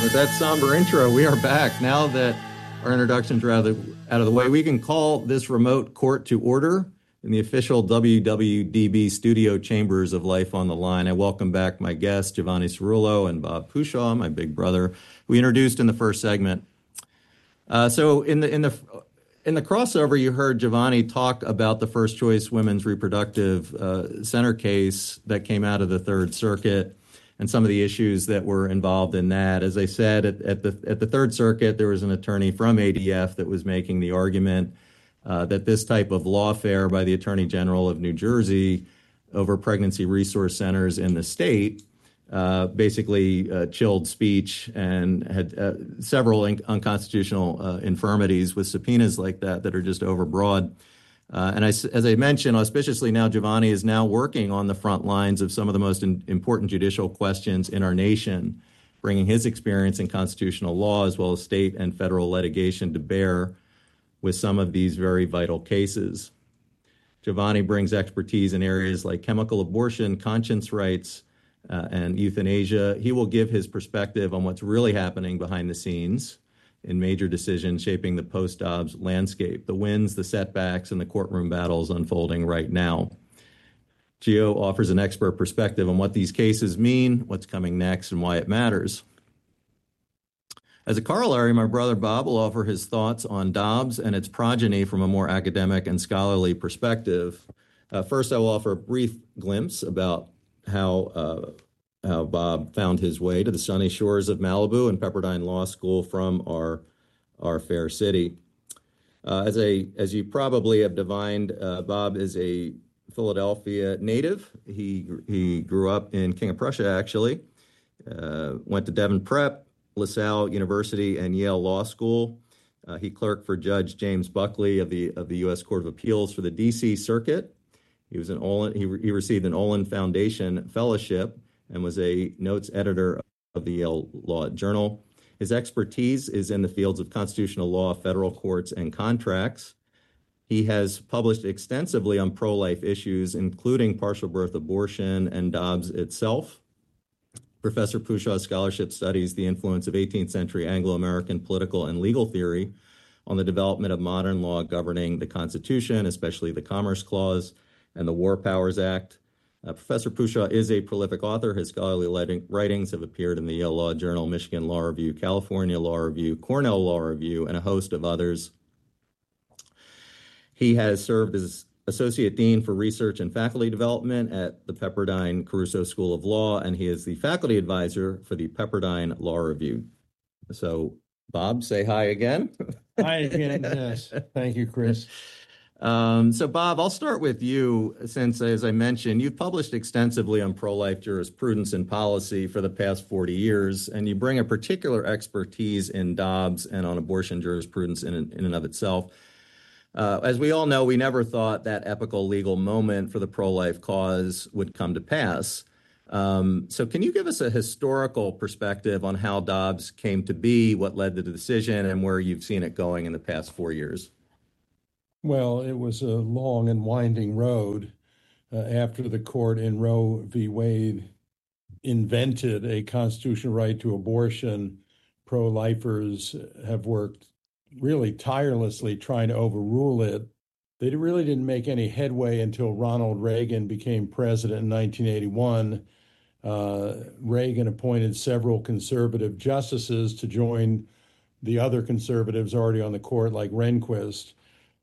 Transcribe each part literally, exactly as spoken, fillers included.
With that somber intro, we are back. Now that our introductions are out of, the, out of the way, we can call this remote court to order in the official W W D B studio chambers of Life on the Line. I welcome back my guests, Giovanni Cerullo and Bob Pushaw, my big brother, we introduced in the first segment. Uh, so in the in the in the crossover, you heard Giovanni talk about the First Choice Women's Reproductive uh, Center case that came out of the Third Circuit, and some of the issues that were involved in that. As I said, at, at the at the Third Circuit, there was an attorney from A D F that was making the argument uh, that this type of lawfare by the Attorney General of New Jersey over pregnancy resource centers in the state uh, basically uh, chilled speech and had uh, several in- unconstitutional uh, infirmities with subpoenas like that that are just overbroad. Uh, and I, as I mentioned, auspiciously now, Giovanni is now working on the front lines of some of the most in, important judicial questions in our nation, bringing his experience in constitutional law as well as state and federal litigation to bear with some of these very vital cases. Giovanni brings expertise in areas like chemical abortion, conscience rights, uh, and euthanasia. He will give his perspective on what's really happening behind the scenes in major decisions shaping the post-Dobbs landscape, the wins, the setbacks, and the courtroom battles unfolding right now. Gio offers an expert perspective on what these cases mean, what's coming next, and why it matters. As a corollary, my brother Bob will offer his thoughts on Dobbs and its progeny from a more academic and scholarly perspective. Uh, first, I will offer a brief glimpse about how uh, how Bob found his way to the sunny shores of Malibu and Pepperdine Law School from our our fair city. Uh, as a as you probably have divined, uh, Bob is a Philadelphia native. He he grew up in King of Prussia, actually. Uh, went to Devon Prep, LaSalle University, and Yale Law School. Uh, he clerked for Judge James Buckley of the of the U S Court of Appeals for the D C Circuit. He was an Olin, he, re, he received an Olin Foundation Fellowship and was a notes editor of the Yale Law Journal. His expertise is in the fields of constitutional law, federal courts, and contracts. He has published extensively on pro-life issues, including partial birth abortion and Dobbs itself. Professor Pushaw's scholarship studies the influence of eighteenth century Anglo-American political and legal theory on the development of modern law governing the Constitution, especially the Commerce Clause and the War Powers Act. Uh, Professor Pushaw is a prolific author. His scholarly lighting, writings have appeared in the Yale Law Journal, Michigan Law Review, California Law Review, Cornell Law Review, and a host of others. He has served as Associate Dean for Research and Faculty Development at the Pepperdine Caruso School of Law, and he is the faculty advisor for the Pepperdine Law Review. So, Bob, say hi again. Hi again, yes. Thank you, Chris. Um, so, Bob, I'll start with you since, as I mentioned, you've published extensively on pro-life jurisprudence and policy for the past forty years, and you bring a particular expertise in Dobbs and on abortion jurisprudence in, in and of itself. Uh, as we all know, we never thought that epical legal moment for the pro-life cause would come to pass. Um, so can you give us a historical perspective on how Dobbs came to be, what led to the decision, and where you've seen it going in the past four years? Well, it was a long and winding road uh, after the court in Roe v. Wade invented a constitutional right to abortion. Pro-lifers have worked really tirelessly trying to overrule it. They really didn't make any headway until Ronald Reagan became president in nineteen eighty-one. Uh, Reagan appointed several conservative justices to join the other conservatives already on the court, like Rehnquist.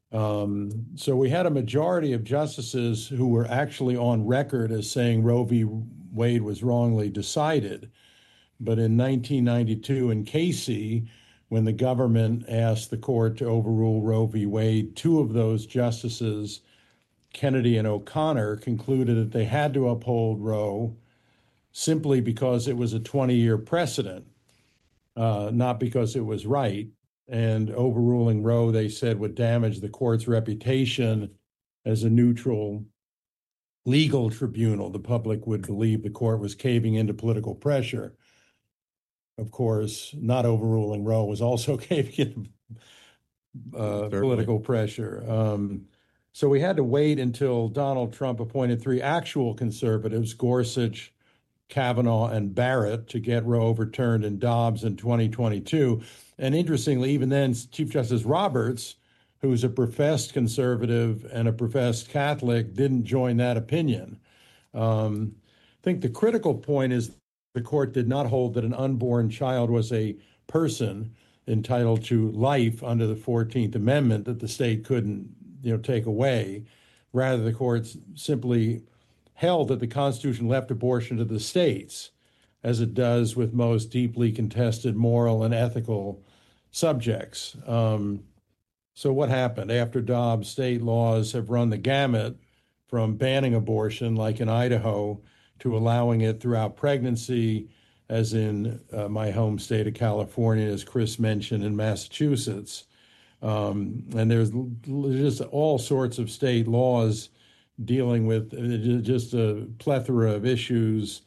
Um, so we had a majority of justices who were actually on record as saying Roe v. Wade was wrongly decided. But in nineteen ninety-two in Casey, when the government asked the court to overrule Roe v. Wade, two of those justices, Kennedy and O'Connor, concluded that they had to uphold Roe simply because it was a twenty-year precedent, uh, not because it was right. And overruling Roe, they said, would damage the court's reputation as a neutral legal tribunal. The public would believe the court was caving into political pressure. Of course, not overruling Roe was also caving into uh, political pressure. Um, so we had to wait until Donald Trump appointed three actual conservatives, Gorsuch, Kavanaugh and Barrett to get Roe overturned in Dobbs in twenty twenty-two. And interestingly, even then, Chief Justice Roberts, who's a professed conservative and a professed Catholic, didn't join that opinion. Um, I think the critical point is the court did not hold that an unborn child was a person entitled to life under the fourteenth Amendment that the state couldn't, you know, take away. Rather, the courts simply held that the Constitution left abortion to the states, as it does with most deeply contested moral and ethical subjects. Um, so what happened? After Dobbs, state laws have run the gamut from banning abortion, like in Idaho, to allowing it throughout pregnancy, as in uh, my home state of California, as Chris mentioned, in Massachusetts. Um, and there's just all sorts of state laws dealing with just a plethora of issues.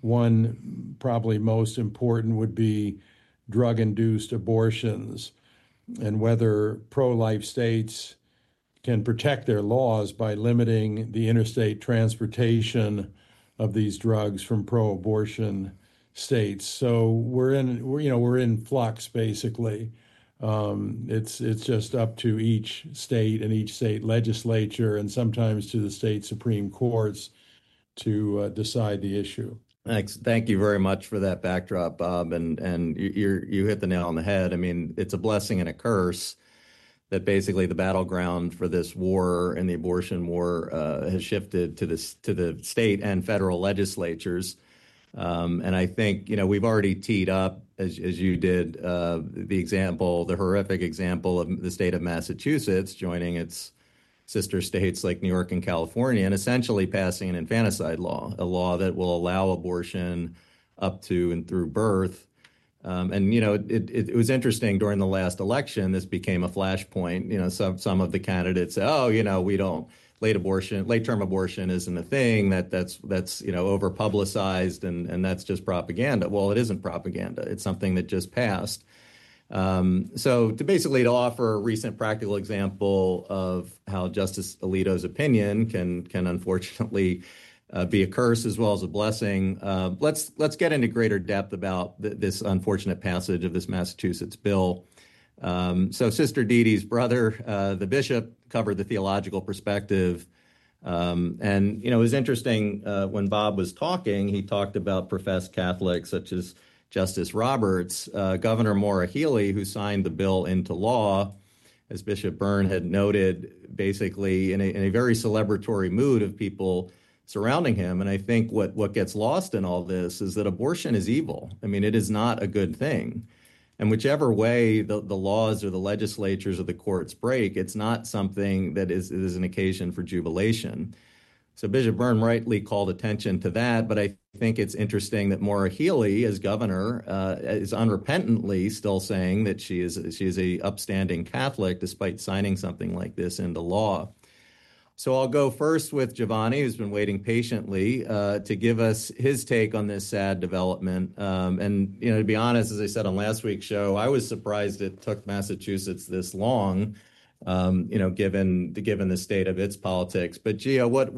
One probably most important would be drug-induced abortions and whether pro-life states can protect their laws by limiting the interstate transportation of these drugs from pro-abortion states. So we're in, we're, you know, we're in flux basically. Um, it's it's just up to each state and each state legislature, and sometimes to the state Supreme Courts, to uh, decide the issue. Thanks. Thank you very much for that backdrop, Bob. And and you you hit the nail on the head. I mean, it's a blessing and a curse that basically the battleground for this war and the abortion war uh, has shifted to this to the state and federal legislatures. Um, and I think, you know, we've already teed up, as, as you did, uh, the example, the horrific example of the state of Massachusetts joining its sister states like New York and California and essentially passing an infanticide law, a law that will allow abortion up to and through birth. Um, and, you know, it, it, it was interesting during the last election, this became a flashpoint. You know, some, some of the candidates say, oh, you know, we don't. Late abortion, late term abortion isn't a thing that that's that's you know over publicized and and that's just propaganda. Well, it isn't propaganda. It's something that just passed. Um, so to basically to offer a recent practical example of how Justice Alito's opinion can can unfortunately uh, be a curse as well as a blessing. Uh, let's let's get into greater depth about th- this unfortunate passage of this Massachusetts bill. Um, so Sister Dee Dee's brother, uh, the bishop, covered the theological perspective. Um, and, you know, it was interesting uh, when Bob was talking, he talked about professed Catholics such as Justice Roberts, uh, Governor Maura Healey, who signed the bill into law, as Bishop Byrne had noted, basically in a, in a very celebratory mood of people surrounding him. And I think what, what gets lost in all this is that abortion is evil. I mean, it is not a good thing. And whichever way the, the laws or the legislatures or the courts break, it's not something that is, is an occasion for jubilation. So Bishop Byrne rightly called attention to that. But I think it's interesting that Maura Healey, as governor, uh, is unrepentantly still saying that she is she is a upstanding Catholic, despite signing something like this into law. So I'll go first with Giovanni, who's been waiting patiently uh, to give us his take on this sad development. Um, and, you know, to be honest, as I said on last week's show, I was surprised it took Massachusetts this long, um, you know, given the given the state of its politics. But Gio, what